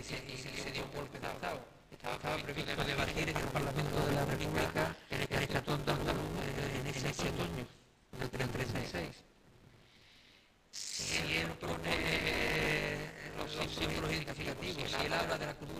se dio un golpe de Estado. Estaba previsto debatir en el Parlamento de la República el Estatuto andaluz en ese otoño del 36. Si él pone los símbolos identificativos, si él habla de la cultura